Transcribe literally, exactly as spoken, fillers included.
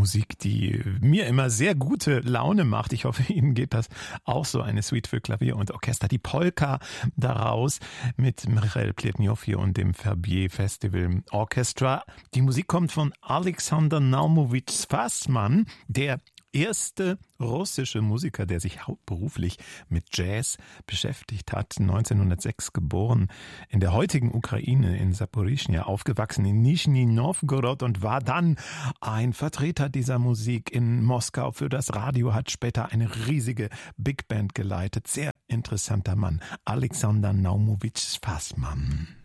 Musik, die mir immer sehr gute Laune macht. Ich hoffe, Ihnen geht das auch so, eine Suite für Klavier und Orchester. Die Polka daraus mit Michael Pletniow und dem Verbier Festival Orchestra. Die Musik kommt von Alexander Naumowitsch Fassmann, der erste russische Musiker, der sich hauptberuflich mit Jazz beschäftigt hat, neunzehnhundertsechs geboren, in der heutigen Ukraine, in Saporischschja, aufgewachsen in Nischni Nowgorod und war dann ein Vertreter dieser Musik in Moskau für das Radio, hat später eine riesige Big Band geleitet. Sehr interessanter Mann, Alexander Naumowitsch Fassmann.